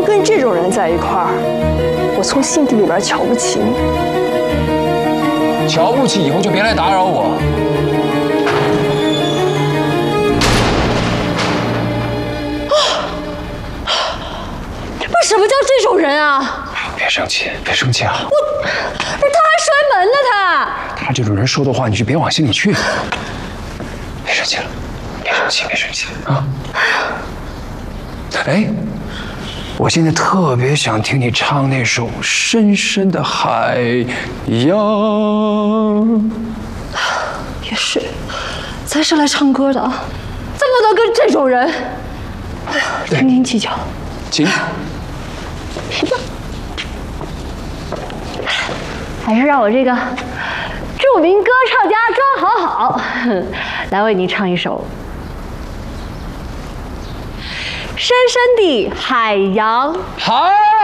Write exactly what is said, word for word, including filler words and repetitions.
跟这种人在一块儿，我从心底里边瞧不起你。 瞧不起以后就别来打扰我。 不是什么叫这种人啊？ 别生气，别生气啊！ 我不是，他还摔门呢，他。 他这种人说的话，你就别往心里去。别生气了，别生气，别生气啊！哎，我现在特别想听你唱那首《深深的海洋》。 也是，咱是来唱歌的啊，怎么能跟这种人斤斤计较？ 行。 还是让我这个著名歌唱家庄好好来为您唱一首《深深的海洋》。 好。